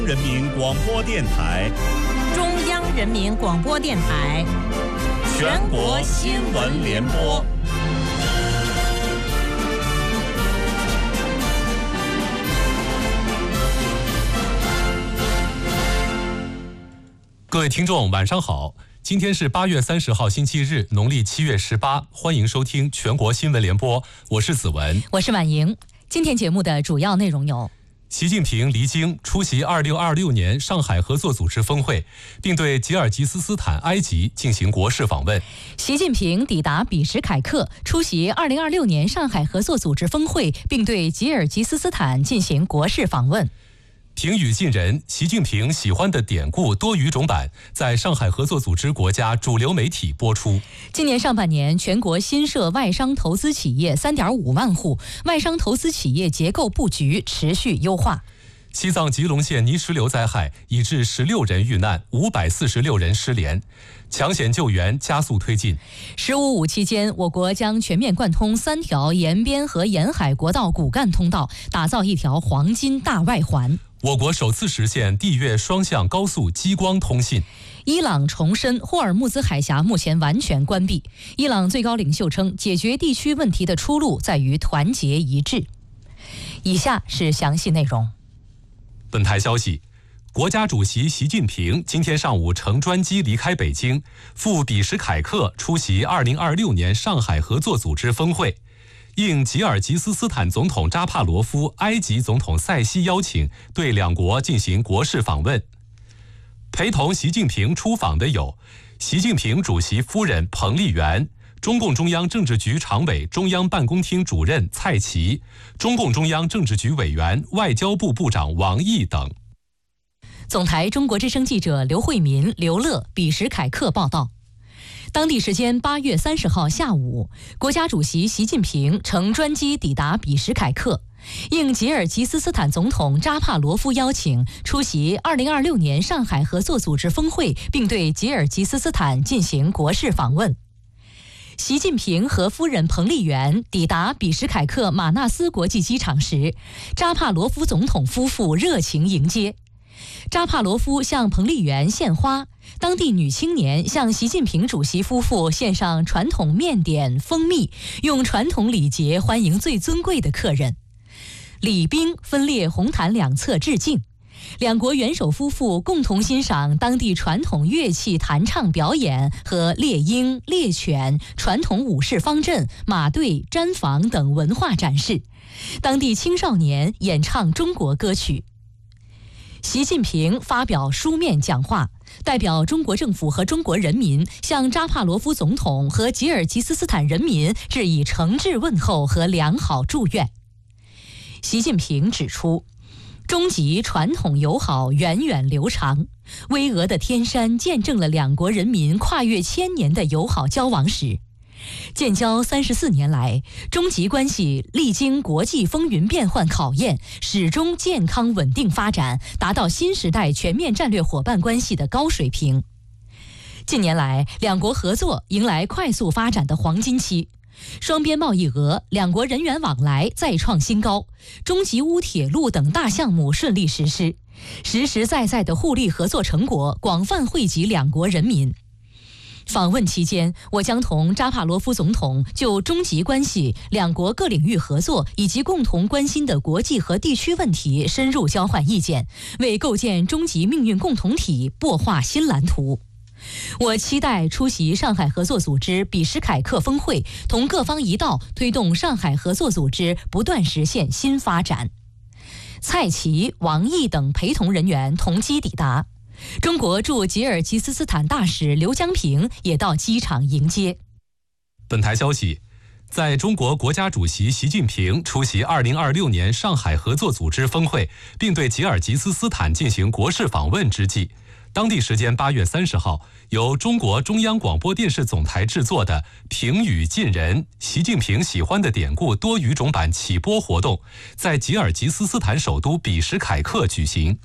人民广播电台、 中央人民广播电台、 全国新闻联播。 各位听众，晚上好！今天是8月30号，星期日，农历7月18，欢迎收听全国新闻联播，我是子文， 我是婉莹。今天节目的主要内容有： 习近平离京出席2026年上海合作组织峰会，并对吉尔吉斯斯坦、埃及进行国事访问。 习近平抵达比什凯克，出席2026年上海合作组织峰会，并对吉尔吉斯斯坦进行国事访问。 平语近人，习近平喜欢的典故多语种版在上海合作组织国家主流媒体播出。 今年上半年，全国新设外商投资企业3.5万户，外商投资企业结构布局持续优化。 西藏吉隆县泥石流灾害已致16人遇难，546人失联，抢险救援加速推进。 “15+5”期间，我国将全面贯通3条沿边和沿海国道骨干通道，打造一条黄金大外环。 我国首次实现地越双向高速激光通信。 伊朗重申霍尔木兹海峡目前完全关闭。伊朗最高领袖称，解决地区问题的出路在于团结一致。以下是详细内容。 本台消息，国家主席习近平今天上午乘专机离开北京，赴比什凯克出席2026年上海合作组织峰会。应吉尔吉斯斯坦总统扎帕罗夫、埃及总统塞西邀请，对两国进行国事访问。陪同习近平出访的有习近平主席夫人彭丽媛、中共中央政治局常委、中央办公厅主任蔡奇、中共中央政治局委员、外交部部长王毅等。 总台中国之声记者刘慧民、刘乐比什凯克报道。当地时间8月30号下午，国家主席习近平乘专机抵达比什凯克，应吉尔吉斯斯坦总统扎帕罗夫邀请，出席2026年上海合作组织峰会，并对吉尔吉斯斯坦进行国事访问。习近平和夫人彭丽媛抵达比什凯克马纳斯国际机场时，扎帕罗夫总统夫妇热情迎接。扎帕罗夫向彭丽媛献花，当地女青年向习近平主席夫妇献上传统面点、蜂蜜，用传统礼节欢迎最尊贵的客人。礼宾分列红毯两侧致敬，两国元首夫妇共同欣赏当地传统乐器弹唱表演和猎鹰、猎犬、传统武士方阵、马队、毡房等文化展示。当地青少年演唱中国歌曲。习近平发表书面讲话，代表中国政府和中国人民向扎帕罗夫总统和吉尔吉斯斯坦人民致以诚挚问候和良好祝愿。习近平指出，中吉传统友好源远流长，巍峨的天山见证了两国人民跨越1000年的友好交往史。建交34年来，中吉关系历经国际风云变幻考验，始终健康稳定发展，达到新时代全面战略伙伴关系的高水平。近年来，两国合作迎来快速发展的黄金期，双边贸易额、两国人员往来再创新高，中吉乌铁路等大项目顺利实施，实实在在的互利合作成果广泛惠及两国人民。访问期间，我将同扎帕罗夫总统就中吉关系、两国各领域合作以及共同关心的国际和地区问题深入交换意见，为构建中吉命运共同体擘画新蓝图。我期待出席上海合作组织比什凯克峰会，同各方一道推动上海合作组织不断实现新发展。蔡奇、王毅等陪同人员同机抵达。中国驻吉尔吉斯斯坦大使刘江平也到机场迎接。 本台消息，在中国国家主席习近平出席2026年上海合作组织峰会，并对吉尔吉斯斯坦进行国事访问之际，当地时间8月30号，由中国中央广播电视总台制作的平语近人、习近平喜欢的典故多语种版启播活动，在吉尔吉斯斯坦首都比什凯克举行。